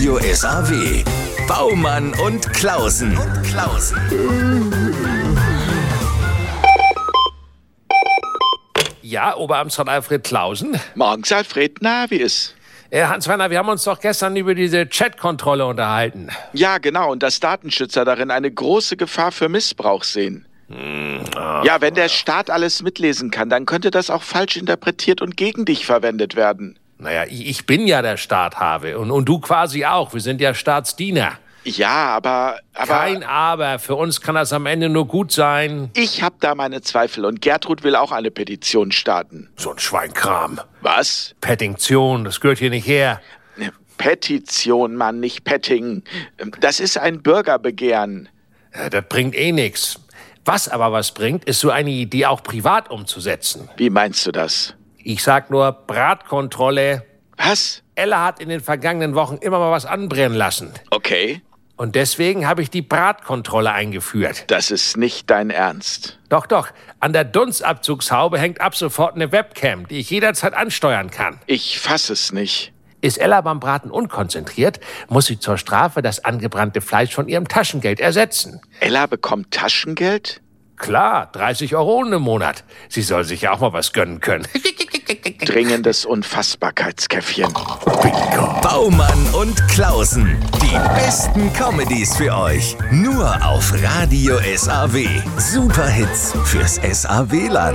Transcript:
Radio SAW. Baumann und Klausen. Ja, Oberamtsrat Alfred Klausen. Morgens, Alfred. Na, wie ist? Hans-Werner, wir haben uns doch gestern über diese Chat-Kontrolle unterhalten. Ja, genau. Und dass Datenschützer darin eine große Gefahr für Missbrauch sehen. Ja, wenn der Staat alles mitlesen kann, dann könnte das auch falsch interpretiert und gegen dich verwendet werden. Naja, ich bin ja der Staat, Have. Und du quasi auch. Wir sind ja Staatsdiener. Ja, aber... Kein Aber. Für uns kann das am Ende nur gut sein. Ich hab da meine Zweifel und Gertrud will auch eine Petition starten. So ein Schweinkram. Was? Petition, das gehört hier nicht her. Petition, Mann, nicht Petting. Das ist ein Bürgerbegehren. Ja, das bringt eh nichts. Was aber was bringt, ist so eine Idee auch privat umzusetzen. Wie meinst du das? Ich sag nur Bratkontrolle. Was? Ella hat in den vergangenen Wochen immer mal was anbrennen lassen. Okay. Und deswegen habe ich die Bratkontrolle eingeführt. Das ist nicht dein Ernst. Doch. An der Dunstabzugshaube hängt ab sofort eine Webcam, die ich jederzeit ansteuern kann. Ich fass es nicht. Ist Ella beim Braten unkonzentriert, muss sie zur Strafe das angebrannte Fleisch von ihrem Taschengeld ersetzen. Ella bekommt Taschengeld? Klar, 30 € im Monat. Sie soll sich ja auch mal was gönnen können. Dringendes Unfassbarkeitskäffchen. Bingo. Baumann und Klausen. Die besten Comedies für euch. Nur auf Radio SAW. Superhits fürs SAW-Land.